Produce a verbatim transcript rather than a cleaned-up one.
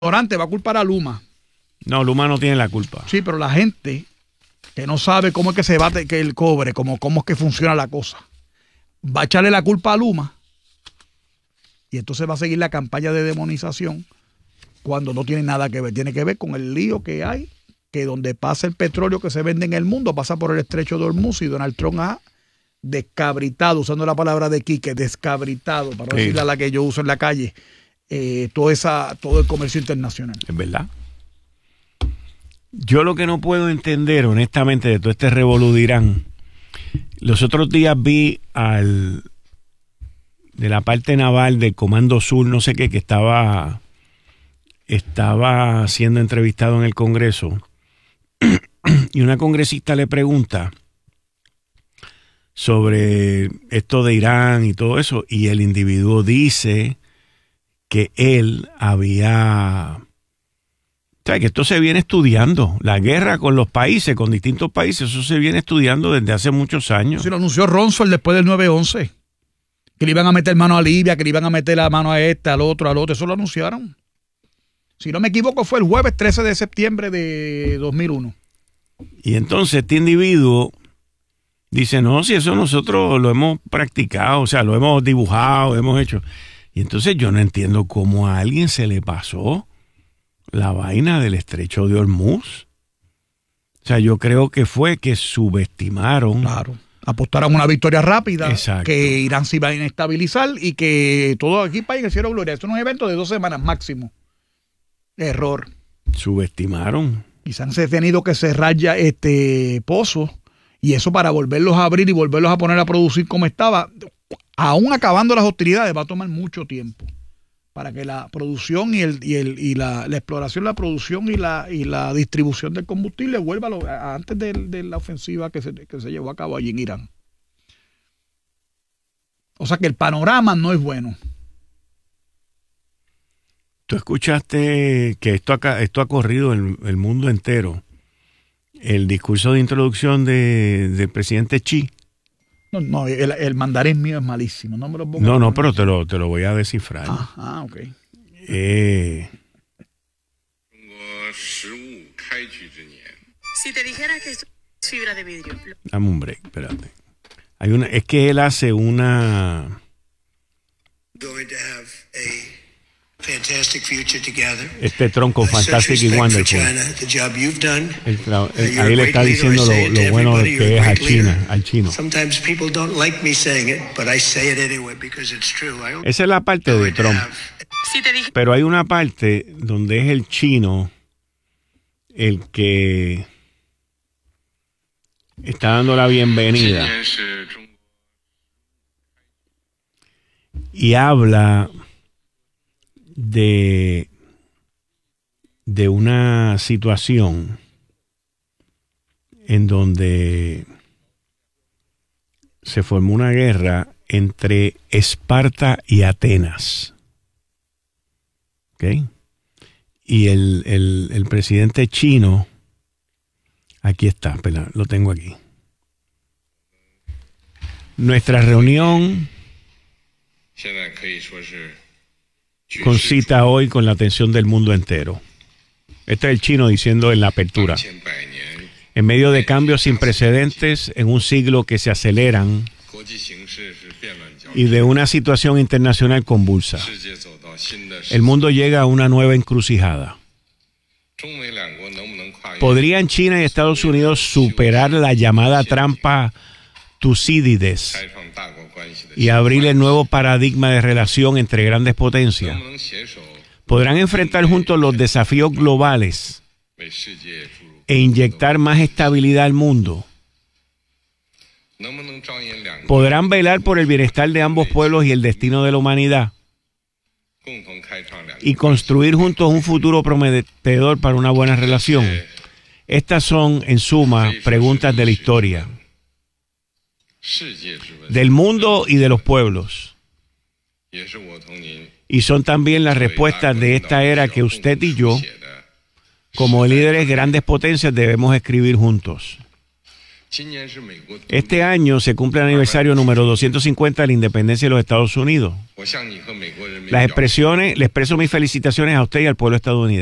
ignorante va a culpar a Luma. No, Luma no tiene la culpa. Sí, pero la gente que no sabe cómo es que se bate que el cobre, cómo, cómo es que funciona la cosa, va a echarle la culpa a Luma y entonces va a seguir la campaña de demonización cuando no tiene nada que ver. Tiene que ver con el lío que hay, que donde pasa el petróleo que se vende en el mundo, pasa por el estrecho de Hormuz y Donald Trump ha descabritado, usando la palabra de Quique, descabritado, para no Sí. decirle a la que yo uso en la calle, eh, todo, esa, todo el comercio internacional. Es verdad. Yo lo que no puedo entender, honestamente, de todo este revolú de Irán, los otros días vi al de la parte naval del Comando Sur, no sé qué, que estaba estaba siendo entrevistado en el Congreso y una congresista le pregunta sobre esto de Irán y todo eso, y el individuo dice que él había... O sea, que esto se viene estudiando, la guerra con los países, con distintos países, eso se viene estudiando desde hace muchos años. Se lo anunció Rumsfeld después del nueve once, que le iban a meter mano a Libia, que le iban a meter la mano a este, al otro, al otro, eso lo anunciaron. Si no me equivoco, fue el jueves trece de septiembre de dos mil uno. Y entonces este individuo dice, no, si eso nosotros lo hemos practicado, o sea, lo hemos dibujado, hemos hecho. Y entonces yo no entiendo cómo a alguien se le pasó la vaina del estrecho de Hormuz. O sea, yo creo que fue que subestimaron. Claro. Apostaron una victoria rápida. Exacto. Que Irán se iba a inestabilizar y que todo aquí para en el cielo gloria. Esto es un evento de dos semanas máximo. Error. Subestimaron. Quizás se han tenido que cerrar ya este pozo y eso para volverlos a abrir y volverlos a poner a producir como estaba, aún acabando las hostilidades, va a tomar mucho tiempo para que la producción y el y el y la, la exploración, la producción y la y la distribución del combustible vuelva a lo, a, antes de, de la ofensiva que se, que se llevó a cabo allí en Irán. O sea que el panorama no es bueno. Tú escuchaste que esto ha, esto ha corrido el, el mundo entero. El discurso de introducción de, del presidente Xi. No, no el, el mandarín mío es malísimo. No, me lo pongo no, no, pero te lo, te lo voy a descifrar. Ah, ah ok. Eh, Si te dijera que esto es fibra de vidrio. dame un break, espérate. Hay una, es que él hace una... Going to have a fantastic future together. Este tronco Such fantastic y respect for wonderful. China, the job you've done. El tra- Uh, el- you're a ahí le great está leader. diciendo I say lo, it to lo bueno everybody. que You're es a a great leader. China, al chino. Sometimes people don't like me saying it, but I say it anyway because it's true. I hope Esa es la parte you're de going to Trump. have Si te dije Pero hay una parte donde es el chino el que está dando la bienvenida y habla de de una situación en donde se formó una guerra entre Esparta y Atenas. ¿Ok? Y el, el, el presidente chino, aquí está, espera, lo tengo aquí. Nuestra reunión concita hoy con la atención del mundo entero. Este es el chino diciendo en la apertura. En medio de cambios sin precedentes, en un siglo que se aceleran y de una situación internacional convulsa, el mundo llega a una nueva encrucijada. ¿Podrían China y Estados Unidos superar la llamada trampa Tucídides y abrir el nuevo paradigma de relación entre grandes potencias? ¿Podrán enfrentar juntos los desafíos globales e inyectar más estabilidad al mundo? ¿Podrán velar por el bienestar de ambos pueblos y el destino de la humanidad? Y construir juntos un futuro prometedor para una buena relación. Estas son, en suma, preguntas de la historia, del mundo y de los pueblos. Y son también las respuestas de esta era que usted y yo, como líderes grandes potencias, debemos escribir juntos. Este año se cumple el aniversario número doscientos cincuenta de la independencia de los Estados Unidos. Las expresiones, le expreso mis felicitaciones a usted y al pueblo estadounidense.